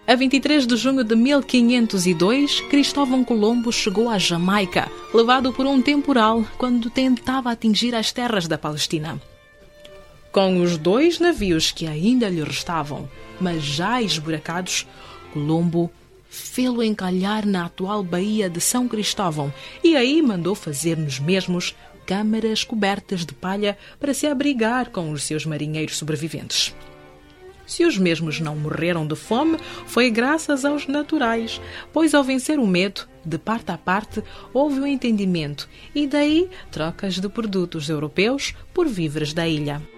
A 23 de junho de 1502, Cristóvão Colombo chegou à Jamaica, levado por um temporal quando tentava atingir as terras da Palestina. Com os 2 navios que ainda lhe restavam, mas já esburacados, Colombo fê-lo encalhar na atual Baía de São Cristóvão e aí mandou fazer nos mesmos câmaras cobertas de palha para se abrigar com os seus marinheiros sobreviventes. Se os mesmos não morreram de fome, foi graças aos naturais, pois ao vencer o medo, de parte a parte, houve um entendimento e daí trocas de produtos europeus por víveres da ilha.